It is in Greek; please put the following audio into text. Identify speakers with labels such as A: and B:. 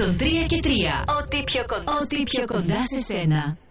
A: 103 και 3. Ό,τι πιο κοντά σε σένα.